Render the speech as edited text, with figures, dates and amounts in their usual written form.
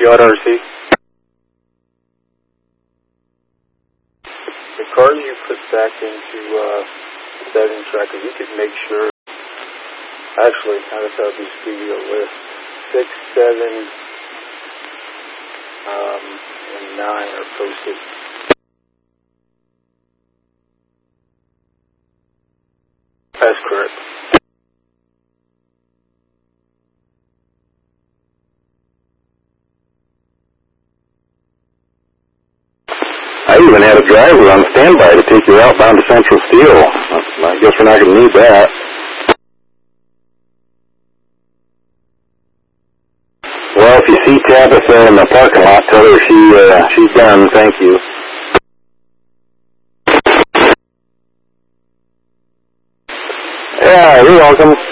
Yacht RC. The car you put back into setting tracker, you could make sure, actually, I guess that would be studio list. 6, 7, and 9 are posted. That's correct. I even had a driver on standby to take you outbound to Central Steel. I guess we're not going to need that. Well, if you see Tabitha in the parking lot, tell her she's done. Thank you. Yeah, you're welcome.